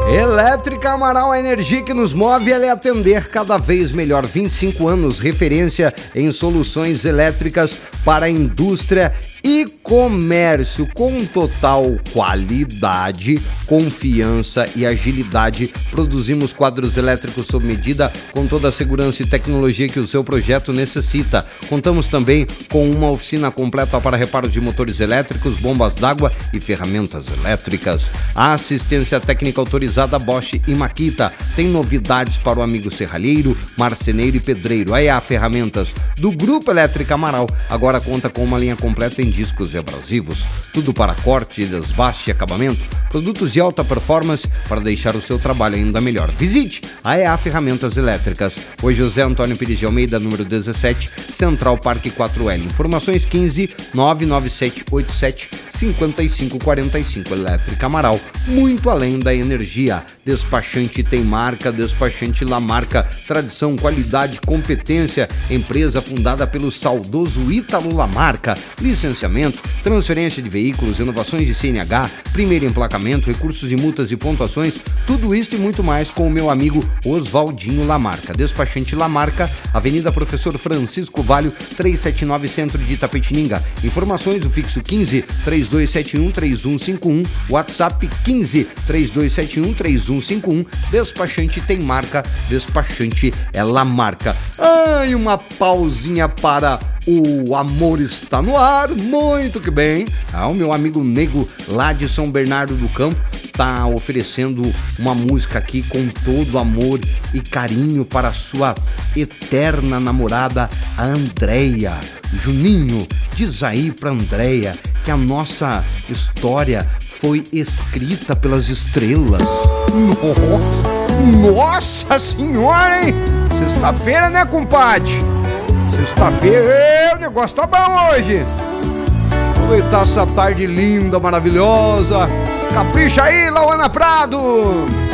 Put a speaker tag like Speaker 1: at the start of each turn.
Speaker 1: Elétrica Amaral, a energia que nos move, ela é atender cada vez melhor. 25 anos, referência em soluções elétricas para a indústria e comércio, com total qualidade, confiança e agilidade. Produzimos quadros elétricos sob medida com toda a segurança e tecnologia que o seu projeto necessita. Contamos também com uma oficina completa para reparo de motores elétricos, bombas d'água e ferramentas elétricas. A assistência técnica autorizada Bosch e Makita. Tem novidades para o amigo serralheiro, marceneiro e pedreiro. A EA Ferramentas do Grupo Elétrica Amaral agora conta com uma linha completa em discos e abrasivos, tudo para corte, desbaste e acabamento, produtos de alta performance para deixar o seu trabalho ainda melhor. Visite a EA Ferramentas Elétricas, hoje José Antônio Pires de Almeida, número 17, Central Parque 4L. Informações 15 997 87 55 45. Elétrica Amaral, muito além da energia. Despachante tem marca, despachante Lamarca, tradição, qualidade, competência, empresa fundada pelo saudoso Ítalo Lamarca. Licenciamento, transferência de veículos, inovações de CNH, primeiro emplacamento, recursos de multas e pontuações, tudo isso e muito mais com o meu amigo Oswaldinho Lamarca. Despachante Lamarca, Avenida Professor Francisco Valho, 379, Centro de Itapetininga. Informações do fixo 15 3271 3151, WhatsApp 15 3271 3151. Despachante tem marca, despachante é Lamarca. Ai, uma pausinha para o amor está no ar, muito que bem. O meu amigo Nego, lá de São Bernardo do Campo, tá oferecendo uma música aqui com todo amor e carinho para a sua eterna namorada, a Andréia. Juninho, diz aí pra Andréia que a nossa história foi escrita pelas estrelas. Nossa senhora, hein? Sexta-feira, né, compadre? Sexta-feira, o negócio tá bom hoje. Aproveitar essa tarde linda, maravilhosa. Capricha aí, Lauana Prado.